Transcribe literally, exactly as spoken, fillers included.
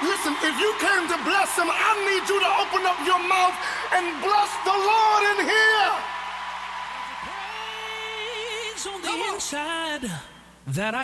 Listen, if you came to bless him, I need you to open up your mouth and bless the Lord in here. Praise on the inside that I